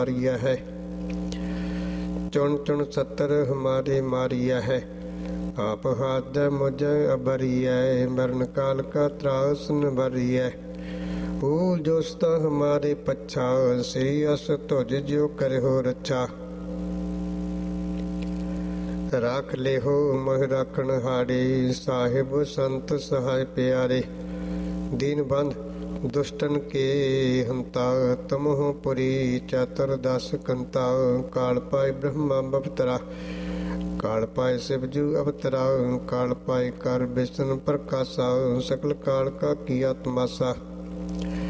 मारिया है। चुन चुन सतर हमारे मारिया है। आप हाथ मुझ अबरिया, मरण काल का त्रास न भरिया। भूल जोस्ता हमारे पच्छा, श्री अस तुझ जो करे हो रच्छा। राख ले हो मोह राखण हारे, साहिब संत सहाय प्यारे। दीन बंध दुष्टन के हंता, तुम हो पुरी चातुर दास कंता। काल पाए ब्रह्मा अवतरा, काल पाए शिवजू अवतरा। काल पाए कर विष्णु प्रकाशा, सकल काल का किया तमाशा।